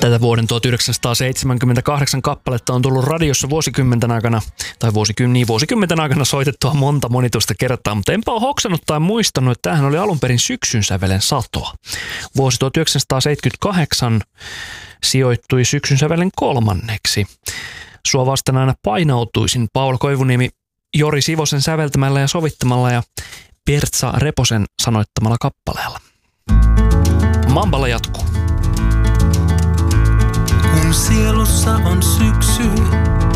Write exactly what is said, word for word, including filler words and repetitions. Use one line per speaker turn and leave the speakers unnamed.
Tätä vuoden tuhatyhdeksänsataaseitsemänkymmentäkahdeksan kappaletta on tullut radiossa vuosikymmenten aikana, tai vuosiky- niin, vuosikymmenten aikana soitettua monta monituista kertaa, mutta enpä ole hoksannut tai muistanut, että tämähän oli alun perin syksyn sävelen satoa. Vuosi tuhatyhdeksänsataaseitsemänkymmentäkahdeksan sijoittui syksyn sävelen kolmanneksi. Sua vasten aina painautuisin Paul Koivuniemi Jori Sivosen säveltämällä ja sovittamalla ja Pertsa Reposen sanoittamalla kappaleella. Mamballa jatkuu.
Kun sielussa on syksy,